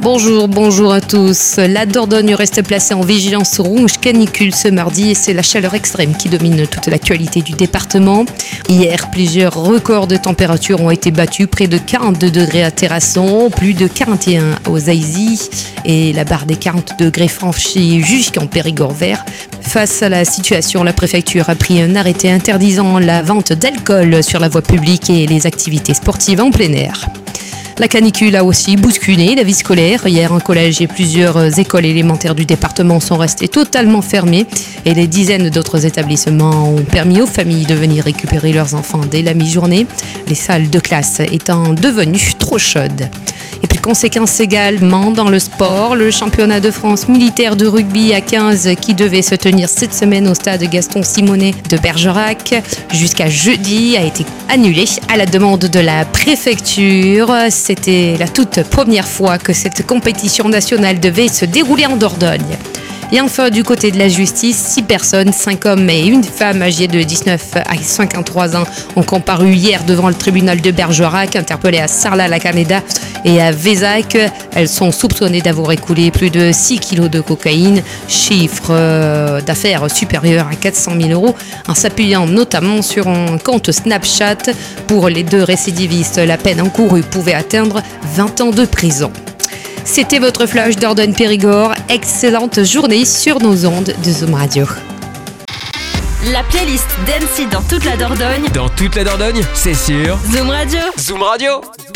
Bonjour à tous. La Dordogne reste placée en vigilance rouge canicule ce mardi et c'est la chaleur extrême qui domine toute l'actualité du département. Hier, plusieurs records de température ont été battus, près de 42 degrés à Terrasson, plus de 41 aux Aisy et la barre des 40 degrés franchie jusqu'en Périgord vert. Face à la situation, la préfecture a pris un arrêté interdisant la vente d'alcool sur la voie publique et les activités sportives en plein air. La canicule a aussi bousculé la vie scolaire. Hier, un collège et plusieurs écoles élémentaires du département sont restées totalement fermées et des dizaines d'autres établissements ont permis aux familles de venir récupérer leurs enfants dès la mi-journée, les salles de classe étant devenues trop chaudes. Et puis conséquence également dans le sport, le championnat de France militaire de rugby à 15 qui devait se tenir cette semaine au stade Gaston Simonet de Bergerac jusqu'à jeudi a été annulé à la demande de la préfecture. C'était la toute première fois que cette compétition nationale devait se dérouler en Dordogne. Et enfin, du côté de la justice, 6 personnes, 5 hommes et une femme âgées de 19 à 53 ans ont comparu hier devant le tribunal de Bergerac, interpellées à Sarlat-la-Canéda et à Vézac. Elles sont soupçonnées d'avoir écoulé plus de 6 kilos de cocaïne, chiffre d'affaires supérieur à 400 000 euros, en s'appuyant notamment sur un compte Snapchat. Pour les 2 récidivistes, la peine encourue pouvait atteindre 20 ans de prison. C'était votre flash Dordogne-Périgord. Excellente journée sur nos ondes de Zoom Radio. La playlist d'Annecy dans toute la Dordogne. Dans toute la Dordogne, c'est sûr. Zoom Radio. Zoom Radio.